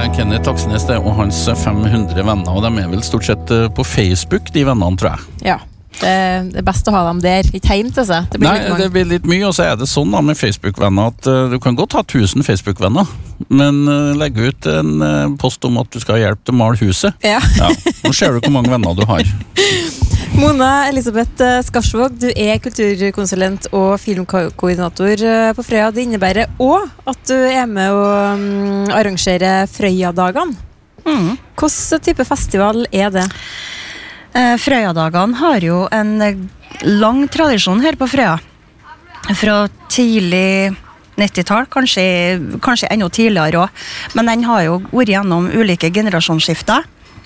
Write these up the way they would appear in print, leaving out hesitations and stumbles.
Kenneth Aksnes det, og hans 500 venner, og de vel stort sett på Facebook, de vennene, tror jeg. Ja, det er best å ha dem der, ikke hjem til seg. Det blir litt mye, og så det sånn da med Facebook-venner at du kan godt ha 1000 Facebook-venner, men legge ut en post om at du skal hjelpe til å male huset. Ja. Nå ser du hvor mange venner du har. Mona Elisabeth Skarsvåg, du er kulturkonsulent og filmkoordinator på Frøya. Det innebærer også at du er med å arrangere Frøya-dagene. Hvilken type festival er det? Frøya-dagene har jo en lang tradisjon her på Frøya. Fra tidlig 90-tall, kanskje enda tidligere også. Men den har jo vært gjennom ulike generasjonsskifter.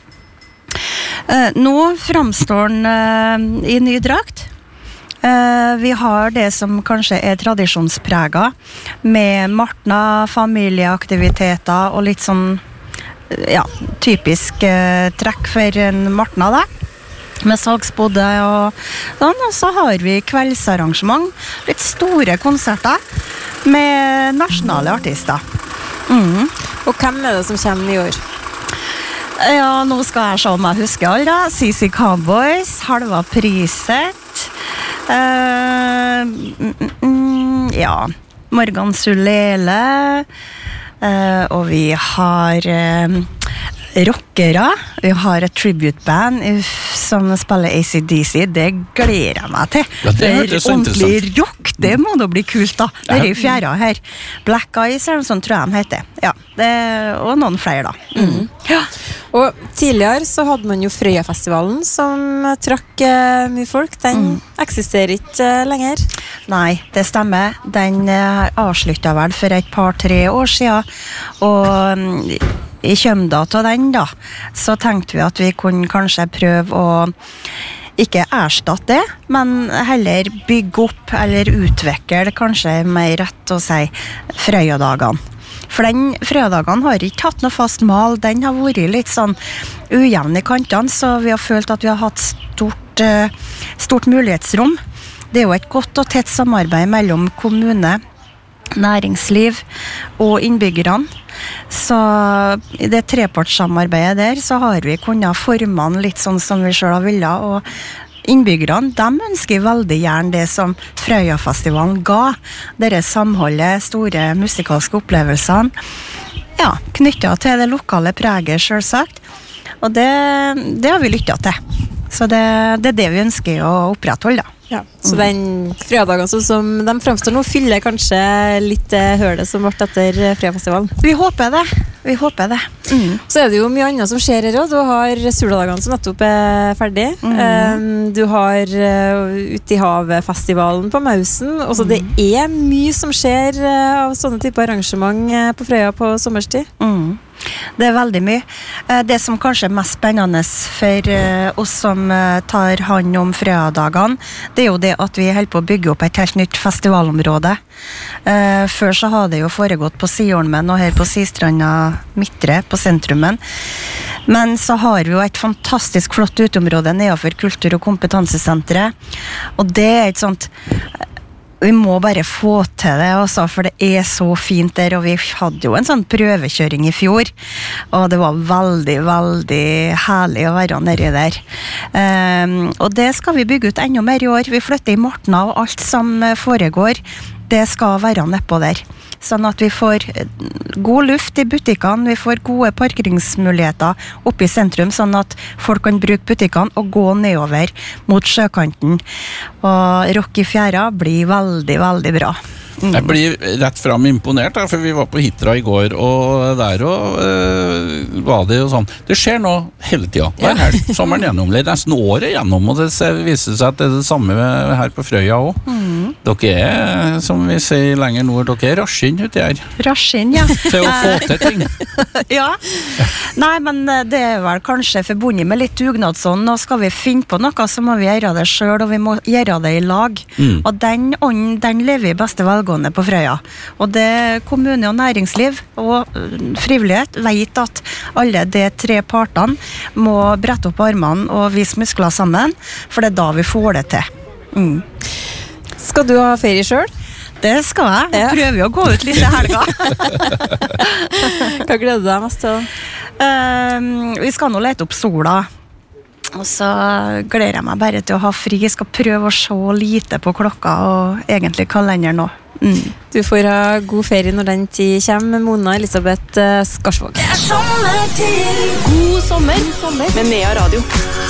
Nå framstår den i ny drakt. Vi har det som kanskje er tradisjonspreget, med martna, familieaktiviteter og litt sånn, ja, typisk trekk for en martna da. Med salgsbodde og sånn, og så har vi kveldsarrangement, litt store konserter med nasjonale artister. Og hvem er det som kommer i år? Ja, nå skal jeg se om jeg husker alle da. CC Cowboys, Halva Priset, ja, Morgan Sulele, og vi har rockere, vi har et tribute-band som spiller AC/DC, det gleder jeg meg til. Ja, det hørtes så ordentlig interessant. rock, det må da bli kult da. Det er i fjerde her. Black Eyes er det sånn, tror jeg de heter. Ja, og noen flere da. Ja. Og tidligere så hadde man jo Frøyafestivalen som trakk mye folk. Den eksisterer ikke lenger. Nei, det stemmer. Den avsluttet vel for et par-tre år siden, og i kjømda til den da, så tenkte vi at vi kunne kanskje prøve å ikke erstatte det, men heller bygge opp eller utvikle, kanskje mer rett å si, Frøyadagene. For den Frøyadagene har ikke hatt noe fast mal, den har vært litt sånn ujevn i kantene, så vi har følt at vi har hatt stort mulighetsrom. Det er jo et godt og tett samarbeid mellom kommune, næringsliv og innbyggerne. Så i det trepartssamarbeidet der så har vi kunnet forme den litt sånn som vi selv har villet, og innbyggerne, de ønsker veldig gjerne det som Frøyafestivalen ga, deres samholdet, store musikalske opplevelsene, ja, knyttet til det lokale preget selvsagt, og det har vi lyttet til. Så det er det vi ønsker å opprettholde da. Ja, så den Frøyadagene sånn som de fremstår nå, fyller kanskje litt hølet som ble etter Frøyafestivalen. Vi håper det. Så er det jo mye annet som skjer her også. Du har Suladagene som nettopp er ferdig. Du har Ute i havet-festivalen på Mausen. Og så det er mye som skjer av sånne typer arrangement på Frøya på sommerstid. Det er veldig mye. Det som kanskje er mest spennende for oss som tar hånd om Frøyadagene, det er jo det at vi holder på å bygge opp et helt nytt festivalområde. Før så har det jo foregått på Siholmen og her på Sistranda Midtre på sentrumen. Men så har vi jo et fantastisk flott uteområde nedenfor Kultur- og kompetansesenteret. Og det er et sånt... Vi må bare få til det også, for det er så fint der, og vi hadde jo en sånn prøvekjøring i fjor, og det var veldig, veldig herlig å være nedi der. Og det skal vi bygge ut enda mer i år. Vi flytter i Martna, og alt som foregår, det skal være nedpå der. Sånn at vi får god luft i butikkene, vi får gode parkeringsmuligheter oppe i sentrum, sånn at folk kan bruke butikkene og gå nedover mot sjøkanten. Og Rock i fjæra blir veldig, veldig bra. Jeg blir rett frem imponert, da, for vi var på Hitra i går, og der var det jo sånn, det skjer nå hele tiden, hver helg, sommeren gjennom, det er nesten året gjennom, og det viser seg at det er det samme her på Frøya også. Dere er, som vi sier lenger nord, dere er rasjen ute her. Rasjen, ja. Til å få til ting. Ja. Nei, men det er vel kanskje forbundet med litt dugnadsånd, og skal vi finne på noe, så må vi gjøre det selv, og vi må gjøre det i lag. Og den ånden, den lever i beste velgående på Frøya. Og det kommune og næringsliv og frivillighet vet at alle de tre partene må brette opp armene og vise muskler sammen, for det er da vi får det til. Skal du ha ferie selv? Det skal jeg. Ja. Prøver jo å gå ut litt i helga. Hva gleder du deg mest til? Vi skal nå lete opp sola. Og så gleder jeg meg bare til å ha fri. Jeg skal prøve å se lite på klokka og egentlig kalenderen nå. Du får ha god ferie når den tid kommer. Mona Elisabeth Skarsvåg. God sommer med Nea Radio.